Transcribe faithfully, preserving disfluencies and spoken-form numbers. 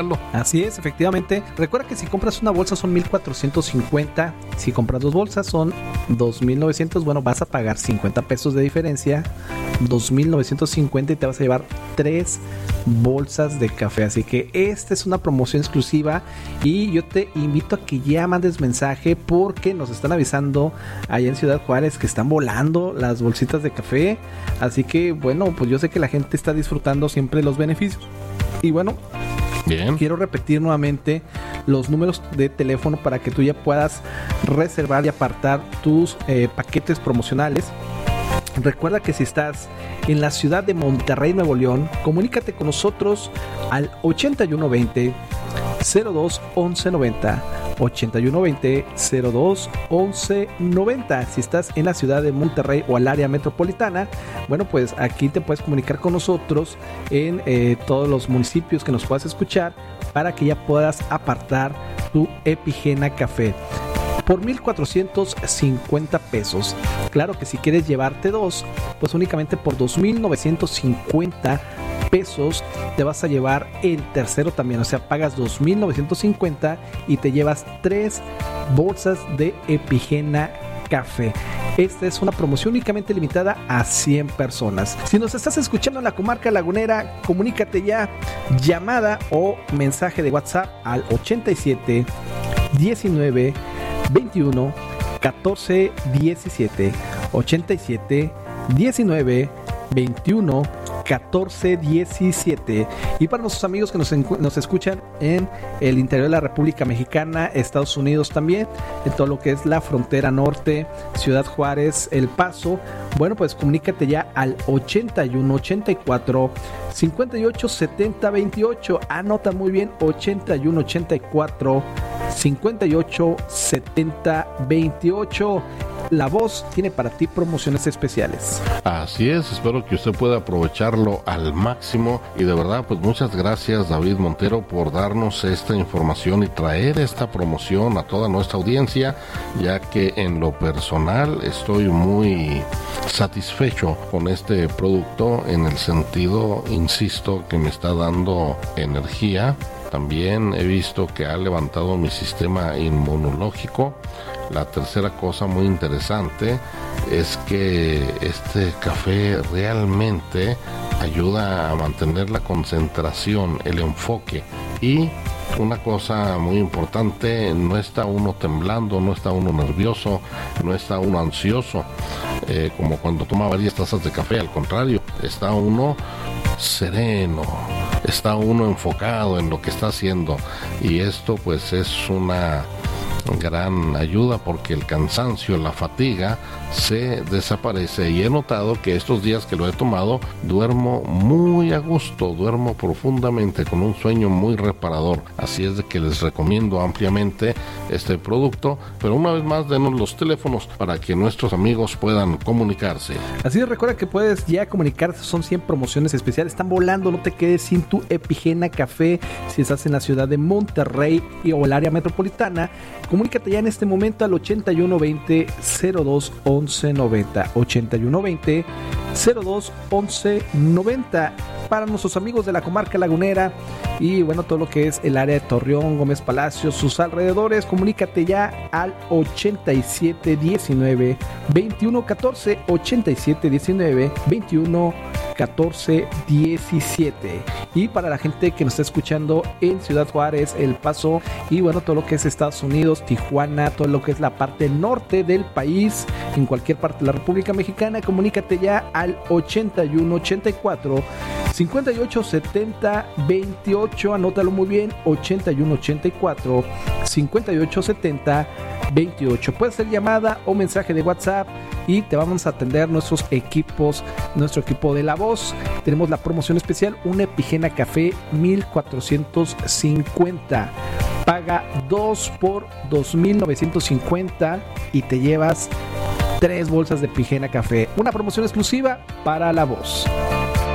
Así es, efectivamente. Recuerda que si compras una bolsa son mil cuatrocientos cincuenta. Si compras dos bolsas son dos mil novecientos. Bueno, vas a pagar cincuenta pesos de diferencia. dos mil novecientos cincuenta y te vas a llevar tres bolsas de café. Así que esta es una promoción exclusiva y yo te invito a que ya mandes mensaje porque nos están avisando allá en Ciudad Juárez que están volando las bolsitas de café. Así que bueno, pues yo sé que la gente está disfrutando siempre los beneficios. Y bueno, bien, quiero repetir nuevamente los números de teléfono para que tú ya puedas reservar y apartar tus eh, paquetes promocionales. Recuerda que si estás en la ciudad de Monterrey, Nuevo León, comunícate con nosotros al ochenta y uno veinte cero dos once noventa, ochenta y uno veinte cero dos once noventa. Si estás en la ciudad de Monterrey o al área metropolitana, bueno, pues aquí te puedes comunicar con nosotros en eh, todos los municipios que nos puedas escuchar para que ya puedas apartar tu Epigena Café por mil cuatrocientos cincuenta pesos. Claro que si quieres llevarte dos, pues únicamente por dos mil novecientos cincuenta pesos te vas a llevar el tercero también. O sea, pagas dos mil novecientos cincuenta y te llevas tres bolsas de Epigena Café. Esta es una promoción únicamente limitada a cien personas. Si nos estás escuchando en la comarca lagunera, comunícate ya, llamada o mensaje de WhatsApp al ochenta y siete diecinueve veintiuno catorce diecisiete, ochenta y siete diecinueve veintiuno catorce diecisiete. Y para nuestros amigos que nos, nos escuchan en el interior de la República Mexicana, Estados Unidos también, en todo lo que es la frontera norte, Ciudad Juárez, El Paso, bueno, pues comunícate ya al ochenta y uno ochenta y cuatro cincuenta y ocho setenta veintiocho. Anota muy bien, ochenta y uno ochenta y cuatro cincuenta y ocho setenta veintiocho. La Voz tiene para ti promociones especiales. Así es, espero que usted pueda aprovecharlo al máximo y de verdad pues muchas gracias David Montero por darnos esta información y traer esta promoción a toda nuestra audiencia, ya que en lo personal estoy muy satisfecho con este producto en el sentido, insisto, que me está dando energía. También he visto que ha levantado mi sistema inmunológico. La tercera cosa muy interesante es que este café realmente ayuda a mantener la concentración, el enfoque. Y una cosa muy importante, no está uno temblando, no está uno nervioso, no está uno ansioso, eh, como cuando toma varias tazas de café. Al contrario, está uno sereno, está uno enfocado en lo que está haciendo, y esto pues es una gran ayuda porque el cansancio, la fatiga se desaparece, y he notado que estos días que lo he tomado duermo muy a gusto, duermo profundamente con un sueño muy reparador. Así es de que les recomiendo ampliamente este producto, pero una vez más denos los teléfonos para que nuestros amigos puedan comunicarse. Así es, recuerda que puedes ya comunicarte, son cien promociones especiales, están volando, no te quedes sin tu Epigena Café. Si estás en la ciudad de Monterrey y o el área metropolitana, comunícate ya en este momento al ochenta y uno veinte cero dos once noventa, ochenta y uno veinte cero dos once noventa. Para nuestros amigos de la comarca lagunera y bueno, todo lo que es el área de Torreón, Gómez Palacios, sus alrededores, comunícate ya al ochenta y siete diecinueve veintiuno catorce, ochenta y siete diecinueve veintiuno catorce diecisiete. Y para la gente que nos está escuchando en Ciudad Juárez, El Paso y bueno, todo lo que es Estados Unidos, Tijuana, todo lo que es la parte norte del país, en cualquier parte de la República Mexicana, comunícate ya al ochenta y uno ochenta y cuatro cincuenta y ocho setenta veintiocho. Anótalo muy bien, ochenta y uno ochenta y cuatro cincuenta y ocho setenta veintiocho. Puede ser llamada o mensaje de WhatsApp y te vamos a atender nuestros equipos, nuestro equipo de La Voz. Tenemos la promoción especial, un Epigena Café mil cuatrocientos cincuenta. Paga dos por dos mil novecientos cincuenta y te llevas tres bolsas de Epigena Café. Una promoción exclusiva para La Voz.